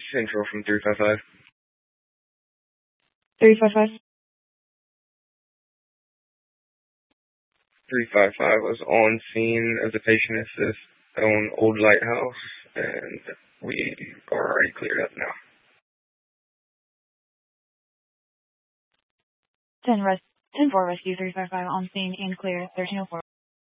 Central from 355. 355. 355 was on scene of the patient assist on Old Lighthouse, and we are already cleared up now. 10-4 Rescue 355 on scene and clear 1304.